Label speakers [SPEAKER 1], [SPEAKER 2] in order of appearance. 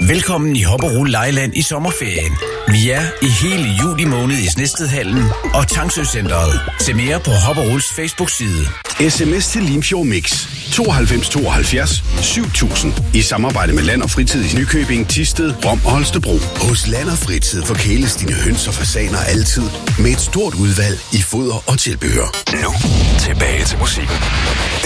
[SPEAKER 1] Velkommen i Hopperol Lejland i sommerferien. Vi er i hele juli måned i Snedstedhallen og Tangsø-centret. Se mere på Hopperols Facebook-side.
[SPEAKER 2] SMS til Limfjord Mix 92 72 7000 i samarbejde med Land og Fritid i Nykøbing, Thisted, Rom og Holstebro. Hos Land og Fritid forkæles dine høns og fasaner altid med et stort udvalg i foder og tilbehør.
[SPEAKER 3] Nu tilbage til musikken.